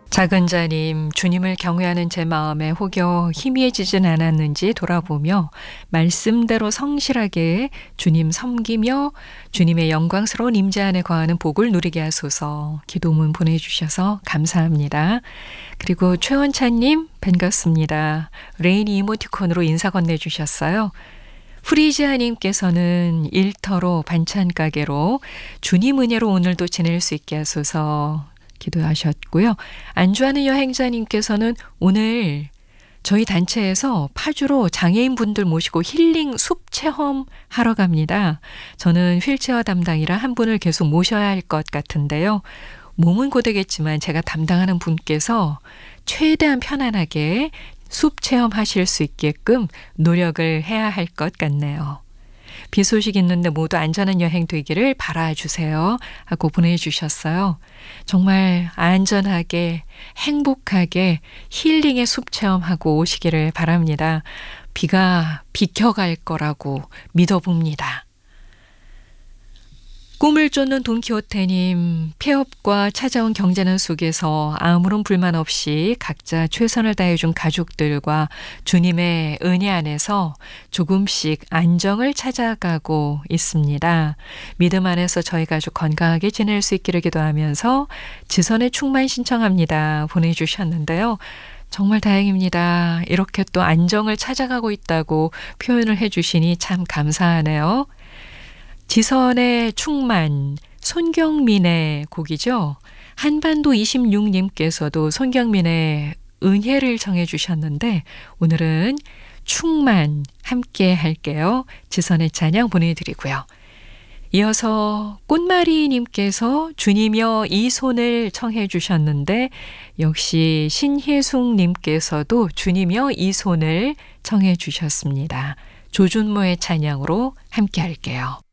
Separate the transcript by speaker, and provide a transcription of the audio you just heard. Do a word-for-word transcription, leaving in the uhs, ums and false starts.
Speaker 1: 작은 자님, 주님을 경외하는 제 마음에 혹여 희미해지진 않았는지 돌아보며 말씀대로 성실하게 주님 섬기며 주님의 영광스러운 임재 안에 거하는 복을 누리게 하소서. 기도문 보내주셔서 감사합니다. 그리고 최원찬님 반갑습니다. 레이니 이모티콘으로 인사 건네주셨어요. 프리지아님께서는 일터로 반찬 가게로 주님 은혜로 오늘도 지낼 수 있게 하소서 기도하셨고요. 안주하는 여행자님께서는 오늘 저희 단체에서 파주로 장애인분들 모시고 힐링 숲 체험하러 갑니다. 저는 휠체어 담당이라 한 분을 계속 모셔야 할 것 같은데요. 몸은 고되겠지만 제가 담당하는 분께서 최대한 편안하게 숲 체험하실 수 있게끔 노력을 해야 할 것 같네요. 비 소식 있는데 모두 안전한 여행 되기를 바라주세요 하고 보내주셨어요. 정말 안전하게 행복하게 힐링의 숲 체험하고 오시기를 바랍니다. 비가 비켜갈 거라고 믿어봅니다. 꿈을 쫓는 돈키호테님, 폐업과 찾아온 경제난 속에서 아무런 불만 없이 각자 최선을 다해준 가족들과 주님의 은혜 안에서 조금씩 안정을 찾아가고 있습니다. 믿음 안에서 저희 가족 건강하게 지낼 수 있기를 기도하면서 지선의 충만 신청합니다. 보내주셨는데요. 정말 다행입니다. 이렇게 또 안정을 찾아가고 있다고 표현을 해주시니 참 감사하네요. 지선의 충만, 손경민의 곡이죠. 한반도 이십육님께서도 손경민의 은혜를 정해 주셨는데 오늘은 충만 함께 할게요. 지선의 찬양 보내드리고요. 이어서 꽃마리님께서 주님여 이 손을 청해 주셨는데 역시 신혜숙님께서도 주님여 이 손을 청해 주셨습니다. 조준모의 찬양으로 함께 할게요.